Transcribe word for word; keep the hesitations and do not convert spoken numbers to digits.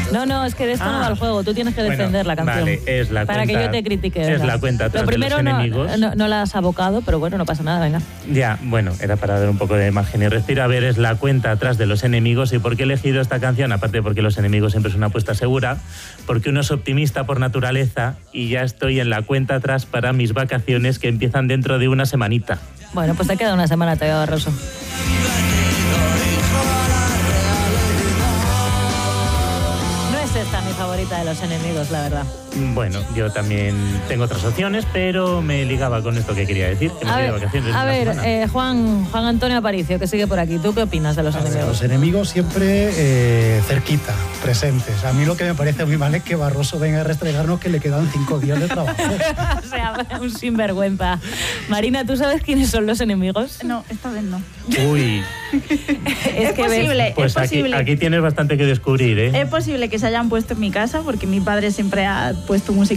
No, no, es que de esto ah. no va el juego. Tú tienes que defender bueno, la canción. Vale, es la para cuenta, que yo te critique. Es ¿verdad? la cuenta atrás Lo primero de los enemigos. No, no, no la has abocado, pero bueno, no pasa nada, venga. Ya, bueno, era para dar un poco de margen y respiro. A ver, es la cuenta atrás de los enemigos. ¿Y por qué he elegido esta canción? Aparte porque los enemigos siempre es una apuesta segura, porque uno es optimista por naturaleza y ya estoy en la cuenta atrás para mis vacaciones que empiezan dentro de una semanita. Bueno, pues te queda una semana, Teo Barroso. Esta es mi favorita de los enemigos, la verdad. Bueno, yo también tengo otras opciones, pero me ligaba con esto que quería decir, que me voy de vacaciones. A ver, eh, Juan, Juan Antonio Aparicio, que sigue por aquí. ¿Tú qué opinas de los a enemigos? Ver, los enemigos siempre eh, cerquita, presentes. A mí lo que me parece muy mal es que Barroso venga a restregarnos que le quedan cinco días de trabajo. O sea, un sinvergüenza. Marina, ¿tú sabes quiénes son los enemigos? No, esta vez no. Uy. es, es que posible, ves, pues es posible. Aquí, aquí tienes bastante que descubrir, ¿eh? Es posible que se hayan puesto en mi casa, porque mi padre siempre ha puesto música